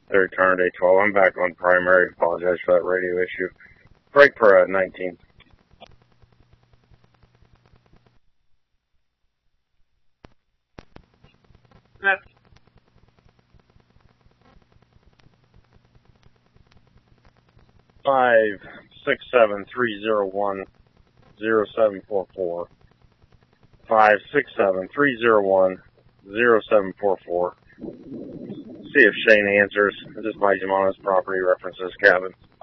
They returned 812. I'm back on primary. Apologize for that radio issue. Break for 19. That's 567-301-0744. 567-301-0744. See if Shane answers. Just buys him on his property references cabin.